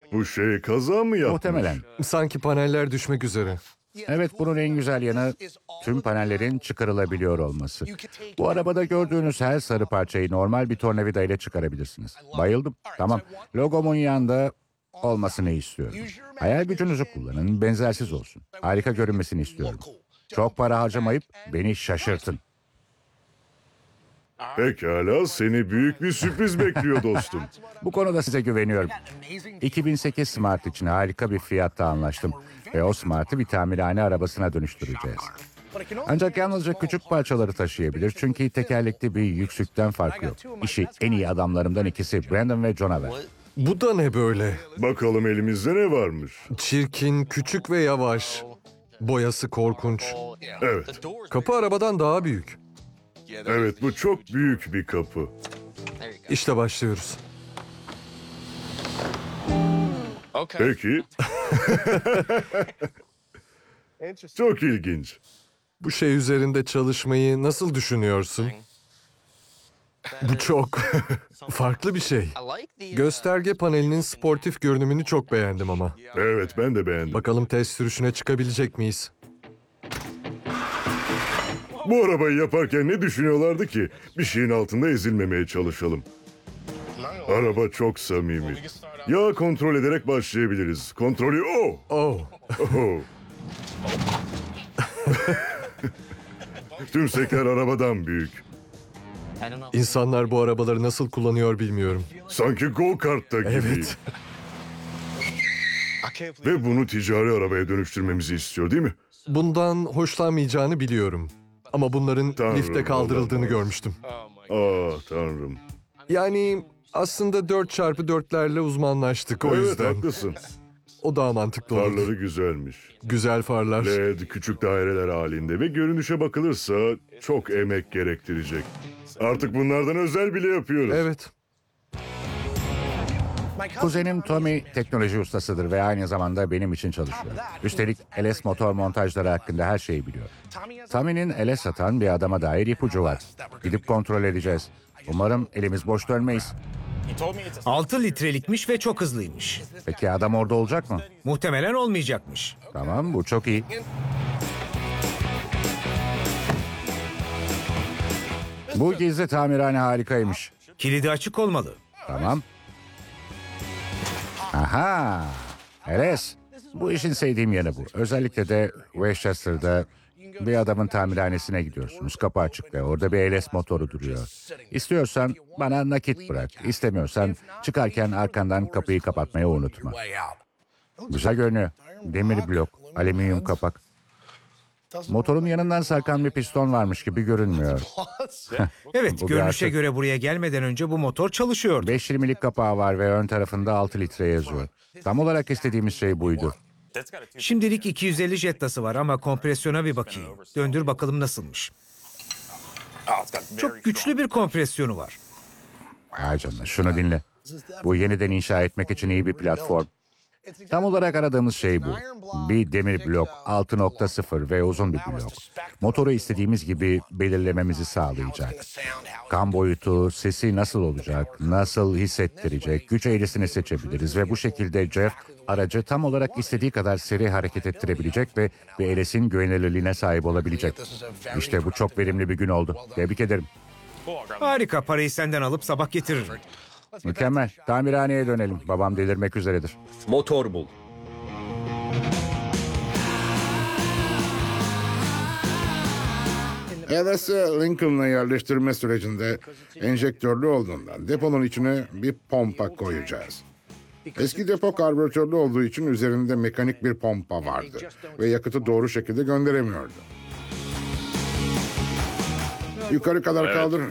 Bu şey kaza mı yapmış? Muhtemelen. Sanki paneller düşmek üzere. Evet, bunun en güzel yanı tüm panellerin çıkarılabiliyor olması. Bu arabada gördüğünüz her sarı parçayı normal bir tornavida ile çıkarabilirsiniz. Bayıldım. Tamam. Logomun yanında olmasını istiyorum. Hayal gücünüzü kullanın, benzersiz olsun. Harika görünmesini istiyorum. Çok para harcamayıp beni şaşırtın. Pekala, seni büyük bir sürpriz bekliyor dostum. Bu konuda size güveniyorum. 2008 Smart için harika bir fiyatta anlaştım. Ve o Smart'ı bir tamirhane arabasına dönüştüreceğiz. Ancak yalnızca küçük parçaları taşıyabilir çünkü tekerlekli bir yüksükten farkı yok. İşi en iyi adamlarımdan ikisi Brandon ve John'a ver. Bu da ne böyle? Bakalım elimizde ne varmış? Çirkin, küçük ve yavaş. Boyası korkunç. Evet, Kapı arabadan daha büyük. evet bu çok büyük bir kapı. İşte başlıyoruz. Peki. Çok ilginç. Bu şey üzerinde çalışmayı nasıl düşünüyorsun? Bu çok farklı bir şey. Gösterge panelinin sportif görünümünü çok beğendim ama. Evet, ben de beğendim. Bakalım test sürüşüne çıkabilecek miyiz? Bu arabayı yaparken ne düşünüyorlardı ki? Bir şeyin altında ezilmemeye çalışalım. Araba çok samimi. Yağ kontrol ederek başlayabiliriz. Kontrolü o. Oh, Oh. Tümsekler arabadan büyük. insanlar bu arabaları nasıl kullanıyor bilmiyorum. Sanki go-kart'ta gibi. Evet. Ve bunu ticari arabaya dönüştürmemizi istiyor değil mi? Bundan hoşlanmayacağını biliyorum. Ama bunların Tanrım, lifte kaldırıldığını olamaz. görmüştüm. Tanrım. Yani aslında 4x4'lerle uzmanlaştık o Evet, yüzden. haklısın. O daha mantıklı oldu. Farları güzelmiş. Güzel farlar. LED küçük daireler halinde ve görünüşe bakılırsa çok emek gerektirecek. Artık bunlardan özel bile yapıyoruz. Evet. Kuzenim Tommy teknoloji ustasıdır ve aynı zamanda benim için çalışıyor. Üstelik LS motor montajları hakkında her şeyi biliyor. Tommy'nin LS satan bir adama dair ipucu var. Gidip kontrol edeceğiz. Umarım elimiz boş dönmeyiz. 6 litrelikmiş ve çok hızlıymış. Peki adam orada olacak mı? Muhtemelen olmayacakmış. Tamam, bu çok iyi. Bu gizli tamirhane harikaymış. Kilidi açık olmalı. Tamam. Aha! LS. Bu işin sevdiğim yanı bu. Özellikle de Westchester'da bir adamın tamirhanesine gidiyorsunuz. Kapı açık ve orada bir LS motoru duruyor. İstiyorsan bana nakit bırak. İstemiyorsan çıkarken arkandan kapıyı kapatmayı unutma. Güzel görünüyor. Demir blok, alüminyum kapak. Motorun yanından sarkan bir piston varmış gibi görünmüyor. Evet, Bu bir görünüşe artı. göre buraya gelmeden önce bu motor çalışıyordu. 520'lik kapağı var ve ön tarafında 6 litre yazıyor. Tam olarak istediğimiz şey buydu. Şimdilik 250 jettası var ama kompresyona bir bakayım. Döndür bakalım nasılmış. Çok güçlü bir kompresyonu var. Ay canına, şunu dinle. Bu yeniden inşa etmek için iyi bir platform. Tam olarak aradığımız şey bu. Bir demir blok, 6.0 ve uzun bir blok. Motoru istediğimiz gibi belirlememizi sağlayacak. Kan boyutu, sesi nasıl olacak, nasıl hissettirecek, güç eğrisini seçebiliriz ve bu şekilde Jeff aracı tam olarak istediği kadar seri hareket ettirebilecek ve bir LS'in güvenilirliğine sahip olabilecek. İşte bu çok verimli bir gün oldu. Tebrik ederim. Harika, parayı senden alıp sabah getiririm. Mükemmel. Tamirhaneye dönelim. Babam delirmek üzeredir. Motor bul. LS'i Lincoln'a yerleştirme sürecinde enjektörlü olduğundan deponun içine bir pompa koyacağız. Eski depo karbüratörlü olduğu için üzerinde mekanik bir pompa vardı ve yakıtı doğru şekilde gönderemiyordu. Yukarı kadar kaldır.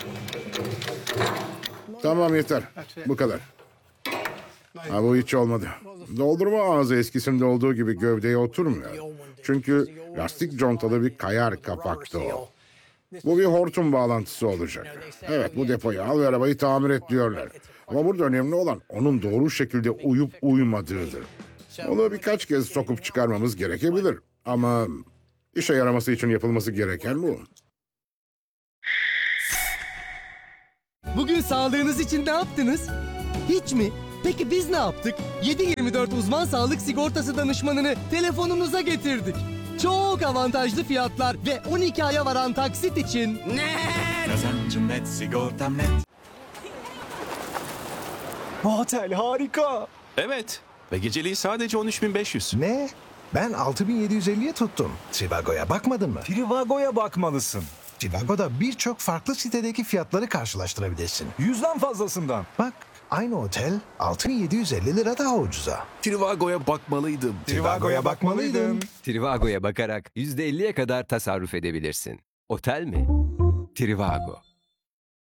Tamam, yeter. Bu kadar. Ha, bu hiç olmadı. Doldurma ağzı eskisinde olduğu gibi gövdeye oturmuyor. Çünkü lastik contalı bir kayar kapaktı o. Bu bir hortum bağlantısı olacak. Evet, bu depoyu al ve arabayı tamir et diyorlar. Ama burada önemli olan onun doğru şekilde uyup uymadığıdır. Onu birkaç kez sokup çıkarmamız gerekebilir. Ama işe yaraması için yapılması gereken bu. Bugün sağlığınız için ne yaptınız? Hiç mi? Peki biz ne yaptık? 7/24 uzman sağlık sigortası danışmanını telefonunuza getirdik. Çok avantajlı fiyatlar ve 12 aya varan taksit için Kazancım net, sigortam net. Bu otel harika. Evet. Ve geceliği sadece 13.500. Ne? Ben 6.750'ye tuttum. Trivago'ya bakmadın mı? Trivago'ya bakmalısın. Trivago'da birçok farklı sitedeki fiyatları karşılaştırabilirsin. 100'den fazlasından. Bak, aynı otel 6.750 lira daha ucuza. Trivago'ya bakmalıydım. Trivago'ya bakmalıydın. Trivago'ya bakarak %50'ye kadar tasarruf edebilirsin. Otel mi? Trivago.